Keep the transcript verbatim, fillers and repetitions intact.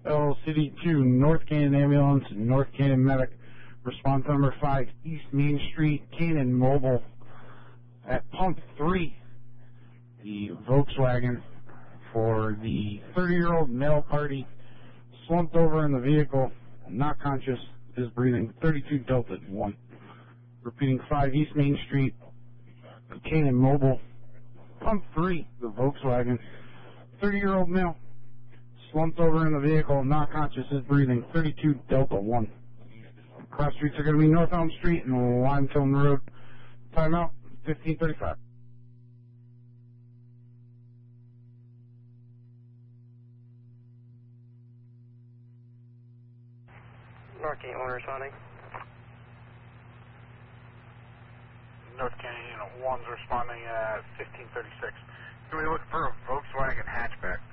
L City two, North Canyon Ambulance, North Canyon Medic. Response number five, East Main Street, Canyon Mobile. At pump three, the Volkswagen for the thirty-year-old male party slumped over in the vehicle, not conscious, is breathing. thirty-two Delta one. Repeating, five East Main Street, Canyon Mobile. Pump three, the Volkswagen. thirty-year-old male slumped over in the vehicle, not conscious, is breathing. thirty-two Delta one. Cross streets are going to be North Elm Street and Limestone Road. Timeout, fifteen thirty-five. North Canyon one responding. North Canyon one's responding at fifteen thirty-six. Can we look for a Volkswagen hatchback?